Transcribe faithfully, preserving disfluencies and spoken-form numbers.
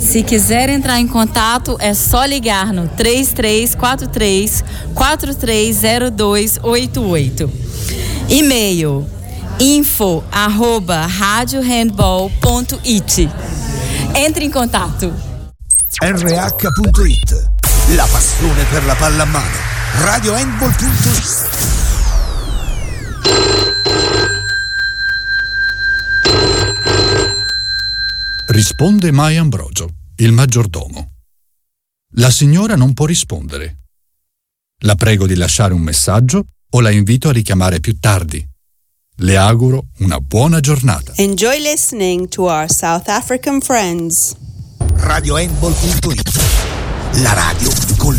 Se quiser entrar em contato, é só ligar no três três quatro três, quatro três zero dois oito oito. E-mail info arroba radiohandball ponto it. Entre in contatto. R H punto it. La passione per la pallamano. radiohandball punto it. Risponde Mai Ambrogio, il maggiordomo. La signora non può rispondere. La prego di lasciare un messaggio o la invito a richiamare più tardi. Le auguro una buona giornata. Enjoy listening to our South African friends. radiohandball punto it. La radio con